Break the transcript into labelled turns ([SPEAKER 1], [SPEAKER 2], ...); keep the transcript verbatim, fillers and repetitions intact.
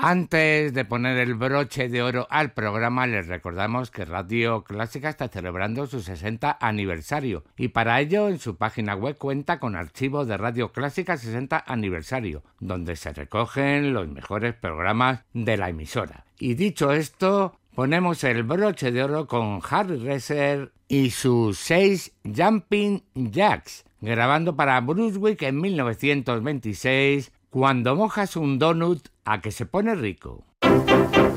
[SPEAKER 1] Antes de poner el broche de oro al programa, les recordamos que Radio Clásica está celebrando su sesenta aniversario y para ello en su página web cuenta con archivos de Radio Clásica sesenta aniversario, donde se recogen los mejores programas de la emisora. Y dicho esto, ponemos el broche de oro con Harry Reser y sus seis Jumping Jacks, grabando para Brunswick en mil novecientos veintiséis, Cuando mojas un donut a que se pone rico.